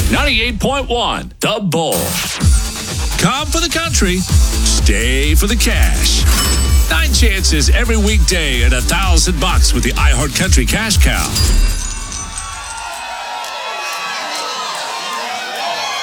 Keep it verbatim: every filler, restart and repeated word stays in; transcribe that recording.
ninety-eight point one, The Bull. Come for the country, stay for the cash. Nine chances every weekday at a thousand bucks with the iHeart Country Cash Cow.